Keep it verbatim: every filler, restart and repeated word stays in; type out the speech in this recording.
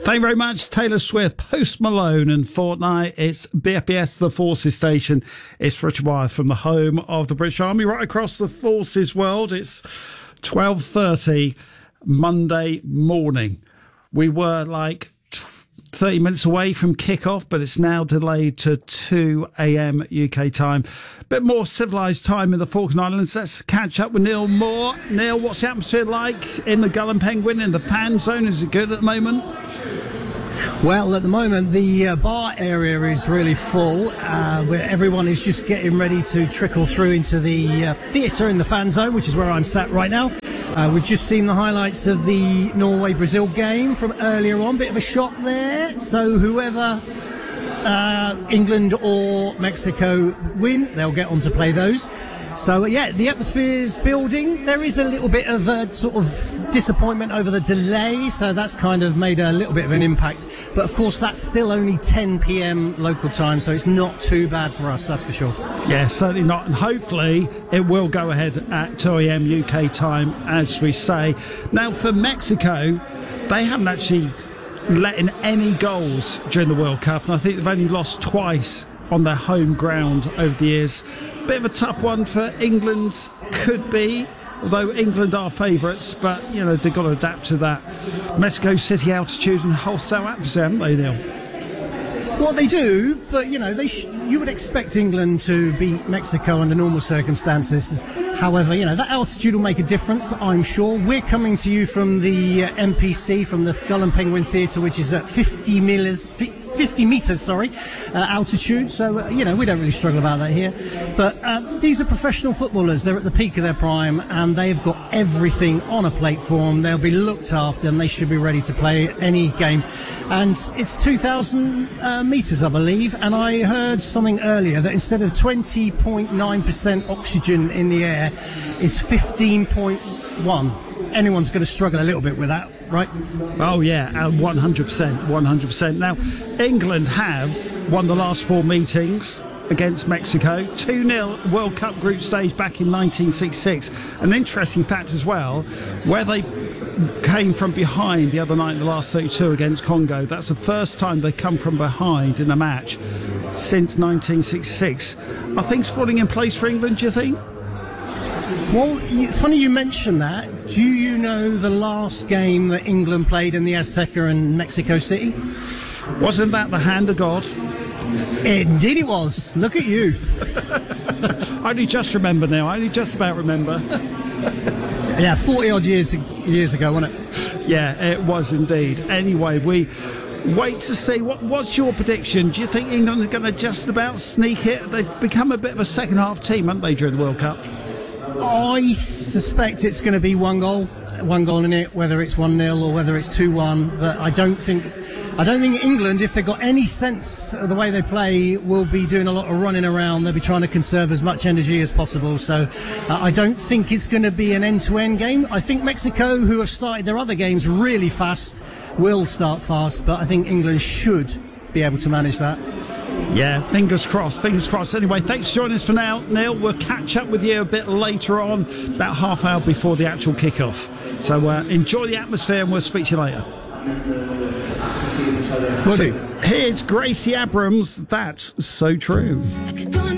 Thank you very much. Taylor Swift, Post Malone and Fortnite. It's B F B S, the Forces Station. It's Richard Wyeth from the home of the British Army, right across the Forces world. It's twelve thirty Monday morning. We were like thirty minutes away from kickoff, but it's now delayed to two a.m. U K time. A bit more civilised time in the Falkland Islands. Let's catch up with Neil Moore. Neil, what's the atmosphere like in the Gull and Penguin, in the fan zone? Is it good at the moment? Well, at the moment, the uh, bar area is really full, uh, where everyone is just getting ready to trickle through into the uh, theatre in the fan zone, which is where I'm sat right now. Uh, we've just seen the highlights of the Norway-Brazil game from earlier on. Bit of a shock there. So whoever uh, England or Mexico win, they'll get on to play those. So, yeah, the atmosphere's building. There is a little bit of a sort of disappointment over the delay, so that's kind of made a little bit of an impact. But, of course, that's still only ten p.m. local time, so it's not too bad for us, that's for sure. Yeah, certainly not. And hopefully it will go ahead at two a.m. U K time, as we say. Now, for Mexico, they haven't actually let in any goals during the World Cup, and I think they've only lost twice on their home ground over the years. Bit of a tough one for England, could be, although England are favourites, but, you know, they've got to adapt to that Mexico City altitude and hostile atmosphere, haven't they, Neil? Well, they do, but, you know, they sh- you would expect England to beat Mexico under normal circumstances. However, you know, that altitude will make a difference, I'm sure. We're coming to you from the uh, M P C, from the Gull and Penguin Theatre, which is at fifty meters, fifty metres, sorry, uh, altitude. So, uh, you know, we don't really struggle about that here. But uh, these are professional footballers. They're at the peak of their prime, and they've got everything on a plate for them. They'll be looked after, and they should be ready to play any game. And it's two thousand uh, metres, I believe, and I heard something earlier that instead of twenty point nine percent oxygen in the air, it's fifteen point one. Anyone's going to struggle a little bit with that, right? Oh, yeah, one hundred percent, one hundred percent. Now, England have won the last four meetings against Mexico. two nil World Cup group stage back in nineteen sixty-six. An interesting fact as well, where they came from behind the other night in the last thirty-two against Congo. That's the first time they've come from behind in a match since nineteen sixty-six. Are things falling in place for England, do you think? Well, it's funny you mention that. Do you know the last game that England played in the Azteca in Mexico City? Wasn't that the hand of God? Indeed it was. Look at you. I only just remember now. I only just about remember. Yeah, forty odd years years ago, wasn't it? Yeah, it was indeed. Anyway, we wait to see. What, what's your prediction? Do you think England are going to just about sneak it? They've become a bit of a second half team, haven't they, during the World Cup? I suspect it's going to be one goal, one goal in it, whether it's one nil or whether it's two one. But I don't think, I don't think England, if they've got any sense of the way they play, will be doing a lot of running around. They'll be trying to conserve as much energy as possible. So uh, I don't think it's going to be an end-to-end game. I think Mexico, who have started their other games really fast, will start fast. But I think England should be able to manage that. Yeah, fingers crossed, fingers crossed. Anyway, thanks for joining us for now, Neil. We'll catch up with you a bit later on, about half hour before the actual kick-off. So uh, enjoy the atmosphere and we'll speak to you later. So, here's Gracie Abrams, That's So True.